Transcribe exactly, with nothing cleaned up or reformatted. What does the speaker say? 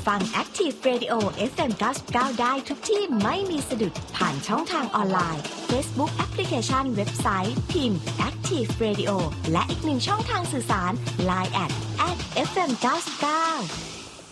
ฟัง Active Radio เอฟ เอ็ม เก้าสิบเก้า ได้ทุกที่ไม่มีสะดุดผ่านช่องทางออนไลน์ Facebook Application เว็บไซต์พิมพ์ Active Radio และอีกหนึ่งช่องทางสื่อสาร ไลน์ แอท แอท เอฟ เอ็ม เก้าสิบเก้า